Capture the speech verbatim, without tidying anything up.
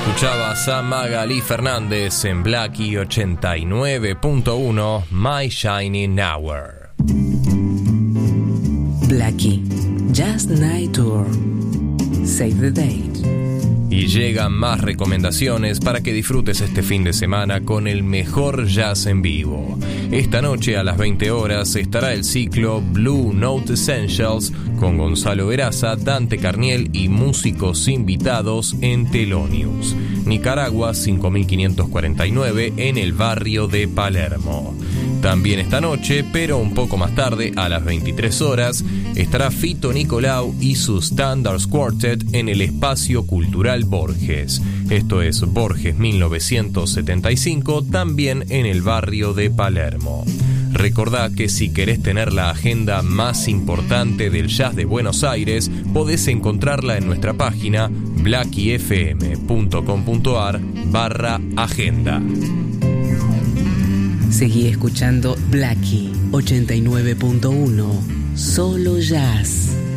Escuchabas a Magalí Fernández en Blackie ochenta y nueve punto uno, My Shining Hour. Blackie, Just Night Tour. Save the date. Y llegan más recomendaciones para que disfrutes este fin de semana con el mejor jazz en vivo. Esta noche a las veinte horas estará el ciclo Blue Note Essentials con Gonzalo Veraza, Dante Carniel y músicos invitados en Thelonious, Nicaragua cinco mil quinientos cuarenta y nueve, en el barrio de Palermo. También esta noche, pero un poco más tarde, a las veintitrés horas, estará Fito Nicolau y su Standards Quartet en el Espacio Cultural Borges. Esto es Borges mil novecientos setenta y cinco, también en el barrio de Palermo. Recordá que si querés tener la agenda más importante del jazz de Buenos Aires, podés encontrarla en nuestra página blackiefm.com.ar barra agenda. Seguí escuchando Blackie ochenta y nueve punto uno, solo jazz.